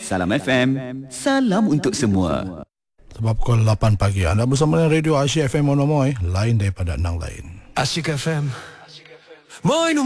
Salam FM, salam untuk semua. Sebab pukul 8 pagi anda bersama dengan Radio Asyik FM Monomoy, lain daripada nang lain. Asyik FM. Moin